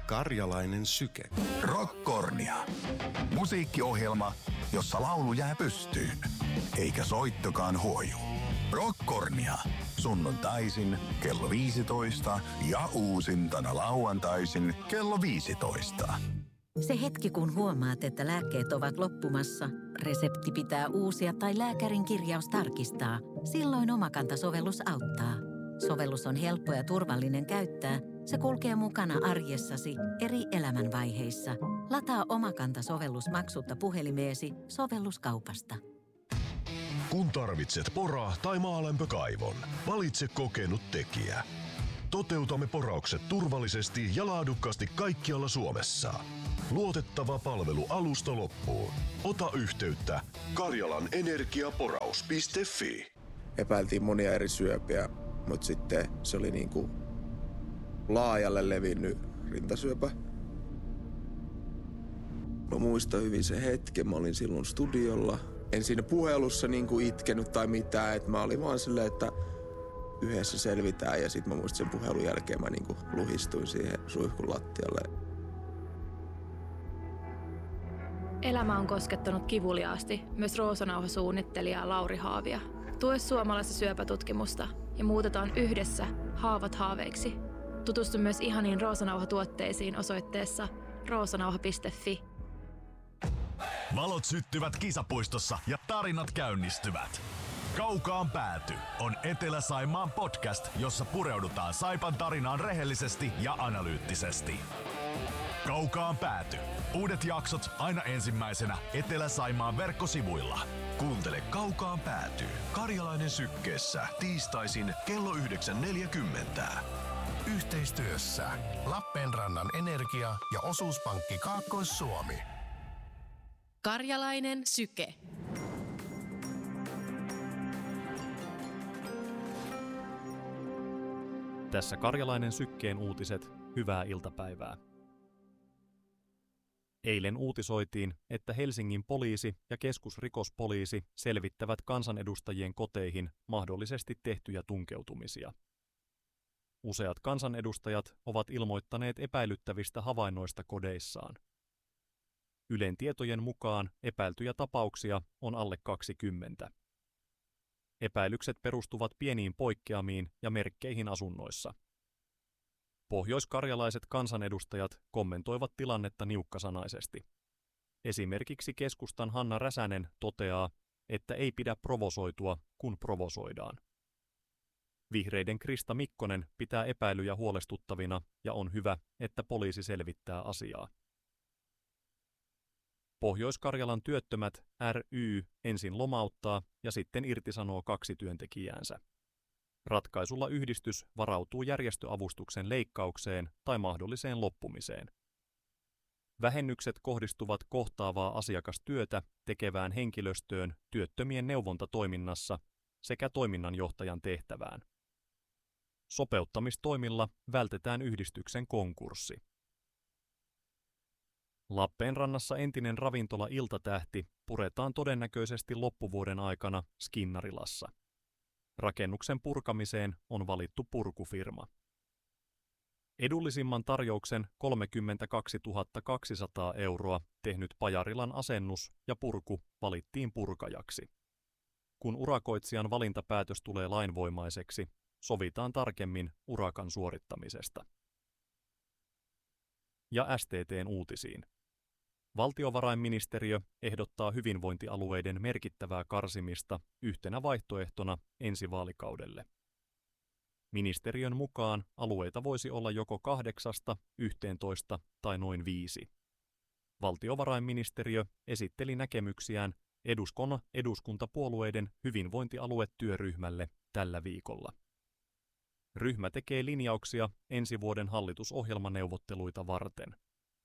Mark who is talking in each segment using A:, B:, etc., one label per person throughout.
A: Karjalainen syke.
B: Rockkornia. Musiikkiohjelma, jossa laulu jää pystyyn, eikä soittokaan huoju. Rockkornia. Sunnuntaisin kello 15 ja uusintana lauantaisin kello 15.
C: Se hetki, kun huomaat, että lääkkeet ovat loppumassa, resepti pitää uusia tai lääkärin kirjaus tarkistaa, silloin Omakanta-sovellus auttaa. Sovellus on helppo ja turvallinen käyttää. Se kulkee mukana arjessasi eri elämänvaiheissa. Lataa Omakanta-sovellus maksutta puhelimeesi sovelluskaupasta.
D: Kun tarvitset pora- tai maalämpökaivon, valitse kokenut tekijä. Toteutamme poraukset turvallisesti ja laadukkaasti kaikkialla Suomessa. Luotettava palvelu alusta loppuun. Ota yhteyttä karjalanenergiaporaus.fi.
E: Epäiltiin monia eri syöpiä, mutta sitten se oli niinku laajalle levinnyt rintasyöpä. Mä muistan hyvin sen hetken, mä olin silloin studiolla. En siinä puhelussa niinku itkenyt tai mitään, että mä olin vaan silleen, että yhdessä selvitään. Ja sit mä muistan sen puhelun jälkeen mä niinku luhistuin siihen suihkun lattialle.
F: Elämä on koskettanut kivuliaasti myös Roosanauha-suunnittelijaa Lauri Haavia. Tue suomalaista syöpätutkimusta ja muutetaan yhdessä haavat haaveiksi. Tutustu myös ihaniin Roosanauha-tuotteisiin osoitteessa roosanauha.fi.
G: Valot syttyvät kisapuistossa ja tarinat käynnistyvät. Kaukaan pääty on Etelä-Saimaan podcast, jossa pureudutaan Saipan tarinaan rehellisesti ja analyyttisesti. Kaukaan pääty. Uudet jaksot aina ensimmäisenä Etelä-Saimaan verkkosivuilla.
D: Kuuntele Kaukaan pääty. Karjalainen sykkeessä tiistaisin kello 9.40.
H: Yhteistyössä Lappeenrannan Energia ja Osuuspankki Kaakkois-Suomi.
I: Karjalainen syke.
J: Tässä Karjalainen sykkeen uutiset. Hyvää iltapäivää. Eilen uutisoitiin, että Helsingin poliisi ja keskusrikospoliisi selvittävät kansanedustajien koteihin mahdollisesti tehtyjä tunkeutumisia. Useat kansanedustajat ovat ilmoittaneet epäilyttävistä havainnoista kodeissaan. Ylen tietojen mukaan epäiltyjä tapauksia on alle 20. Epäilykset perustuvat pieniin poikkeamiin ja merkkeihin asunnoissa. Pohjoiskarjalaiset kansanedustajat kommentoivat tilannetta niukkasanaisesti. Esimerkiksi keskustan Hanna Räsänen toteaa, että ei pidä provosoitua, kun provosoidaan. Vihreiden Krista Mikkonen pitää epäilyjä huolestuttavina ja on hyvä, että poliisi selvittää asiaa. Pohjois-Karjalan työttömät ry ensin lomauttaa ja sitten irtisanoo 2 työntekijäänsä. Ratkaisulla yhdistys varautuu järjestöavustuksen leikkaukseen tai mahdolliseen loppumiseen. Vähennykset kohdistuvat kohtaavaa asiakastyötä tekevään henkilöstöön työttömien neuvontatoiminnassa sekä toiminnanjohtajan tehtävään. Sopeuttamistoimilla vältetään yhdistyksen konkurssi. Lappeenrannassa entinen ravintola Iltatähti puretaan todennäköisesti loppuvuoden aikana Skinnarilassa. Rakennuksen purkamiseen on valittu purkufirma. Edullisimman tarjouksen 32 200 € tehnyt Pajarilan asennus ja purku valittiin purkajaksi. Kun urakoitsijan valintapäätös tulee lainvoimaiseksi, sovitaan tarkemmin urakan suorittamisesta. Ja STT:n uutisiin. Valtiovarainministeriö ehdottaa hyvinvointialueiden merkittävää karsimista yhtenä vaihtoehtona ensi vaalikaudelle. Ministeriön mukaan alueita voisi olla joko 8, 11 tai noin 5. Valtiovarainministeriö esitteli näkemyksiään eduskuntapuolueiden hyvinvointialuetyöryhmälle tällä viikolla. Ryhmä tekee linjauksia ensi vuoden hallitusohjelmaneuvotteluita varten.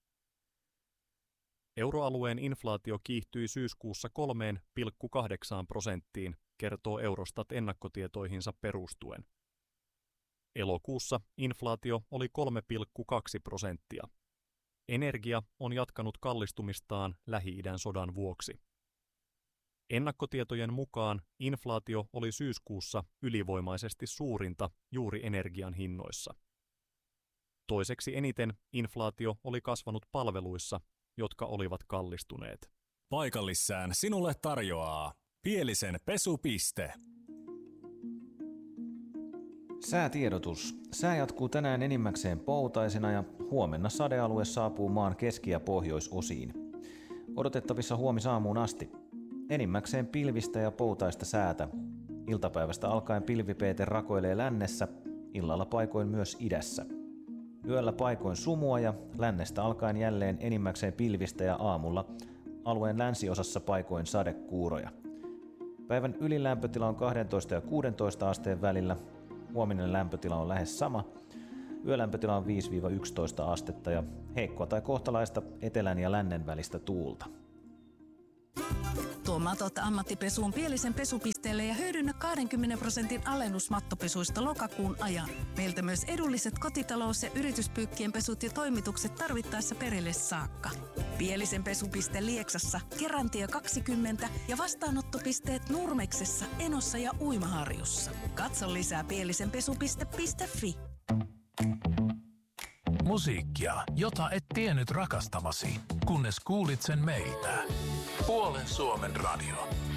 J: Euroalueen inflaatio kiihtyi syyskuussa 3,8%, kertoo Eurostat ennakkotietoihinsa perustuen. Elokuussa inflaatio oli 3,2%. Energia on jatkanut kallistumistaan Lähi-idän sodan vuoksi. Ennakkotietojen mukaan inflaatio oli syyskuussa ylivoimaisesti suurinta juuri energian hinnoissa. Toiseksi eniten inflaatio oli kasvanut palveluissa, jotka olivat kallistuneet.
A: Paikallissään sinulle tarjoaa Pielisen pesupiste.
I: Säätiedotus. Sää jatkuu tänään enimmäkseen poutaisena ja huomenna sadealue saapuu maan keski- ja pohjoisosiin. Odotettavissa huomisaamuun asti. Enimmäkseen pilvistä ja poutaista säätä. Iltapäivästä alkaen pilvipeete rakoilee lännessä, illalla paikoin myös idässä. Yöllä paikoin sumua ja lännestä alkaen jälleen enimmäkseen pilvistä ja aamulla alueen länsiosassa paikoin sadekuuroja. Päivän ylin lämpötila on 12 ja 16 asteen välillä. Huominen lämpötila on lähes sama. Yölämpötila on 5-11 astetta ja heikkoa tai kohtalaista etelän ja lännen välistä tuulta.
K: Tuo matot ammattipesuun Pielisen pesupisteelle ja hyödynnä 20% alennus mattopesuista lokakuun ajan. Meiltä myös edulliset kotitalous- ja yrityspyykkien pesut ja toimitukset tarvittaessa perille saakka. Pielisen pesupiste Lieksassa, Kerantie 20 ja vastaanottopisteet Nurmeksessa, Enossa ja Uimaharjussa. Katso lisää pielisenpesupiste.fi.
H: Musiikkia, jota et tiennyt rakastavasi, kunnes kuulit sen meiltä. Puolen Suomen radio.